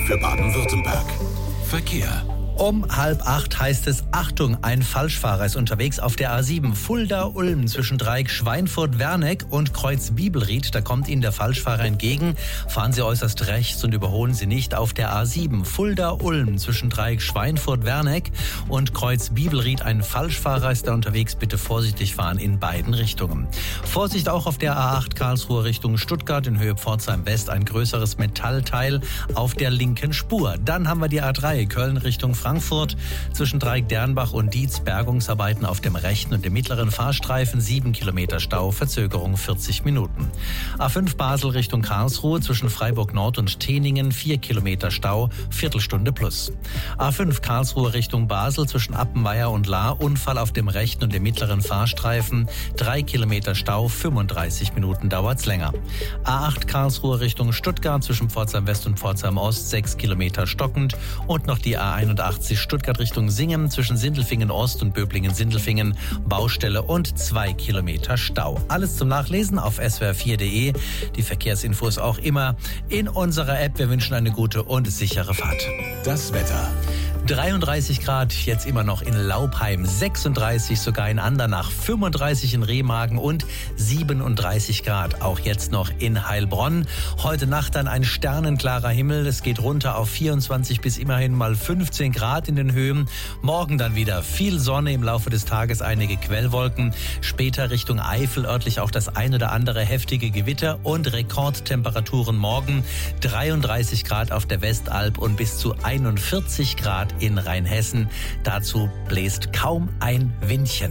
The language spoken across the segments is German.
für Baden-Württemberg. Verkehr. Um 7:30 heißt es, Achtung, ein Falschfahrer ist unterwegs auf der A7 Fulda-Ulm zwischen Dreieck Schweinfurt-Werneck und Kreuz Bibelried. Da kommt Ihnen der Falschfahrer entgegen. Fahren Sie äußerst rechts und überholen Sie nicht auf der A7 Fulda-Ulm zwischen Dreieck Schweinfurt-Werneck und Kreuz Bibelried. Ein Falschfahrer ist da unterwegs. Bitte vorsichtig fahren in beiden Richtungen. Vorsicht auch auf der A8 Karlsruhe Richtung Stuttgart in Höhe Pforzheim West. Ein größeres Metallteil auf der linken Spur. Dann haben wir die A3 Köln Richtung Frankfurt zwischen Dreieck Dernbach und Dietz, Bergungsarbeiten auf dem rechten und dem mittleren Fahrstreifen, 7 Kilometer Stau, Verzögerung 40 Minuten. A5 Basel Richtung Karlsruhe zwischen Freiburg Nord und Teningen, 4 Kilometer Stau, Viertelstunde plus. A5 Karlsruhe Richtung Basel zwischen Appenweier und Lahr, Unfall auf dem rechten und dem mittleren Fahrstreifen, 3 Kilometer Stau, 35 Minuten dauert's länger. A8 Karlsruhe Richtung Stuttgart zwischen Pforzheim West und Pforzheim Ost, 6 Kilometer stockend und noch die A81 Stuttgart Richtung Singen zwischen Sindelfingen Ost und Böblingen-Sindelfingen, Baustelle und 2 Kilometer Stau. Alles zum Nachlesen auf swr4.de. Die Verkehrsinfos auch immer in unserer App. Wir wünschen eine gute und sichere Fahrt. Das Wetter. 33 Grad jetzt immer noch in Laubheim, 36 sogar in Andernach, 35 in Remagen und 37 Grad auch jetzt noch in Heilbronn. Heute Nacht dann ein sternenklarer Himmel, es geht runter auf 24 bis immerhin mal 15 Grad in den Höhen. Morgen dann wieder viel Sonne, im Laufe des Tages einige Quellwolken, später Richtung Eifel örtlich auch das ein oder andere heftige Gewitter und Rekordtemperaturen morgen, 33 Grad auf der Westalb und bis zu 41 Grad in Rheinhessen. Dazu bläst kaum ein Windchen.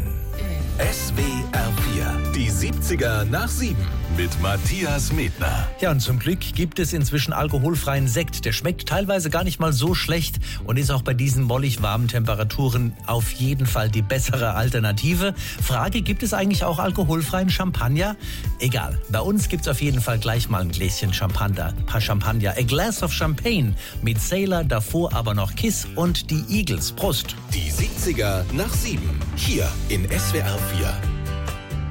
SWR 4, die 70er nach 7 mit Matthias Medner. Ja, und zum Glück gibt es inzwischen alkoholfreien Sekt. Der schmeckt teilweise gar nicht mal so schlecht und ist auch bei diesen mollig warmen Temperaturen auf jeden Fall die bessere Alternative. Frage, gibt es eigentlich auch alkoholfreien Champagner? Egal, bei uns gibt's auf jeden Fall gleich mal ein Gläschen Champagner. Ein paar Champagner. A Glass of Champagne mit Sailor, davor aber noch Kiss und die Eagles. Prost! Die 70er nach 7, hier in SWR 4.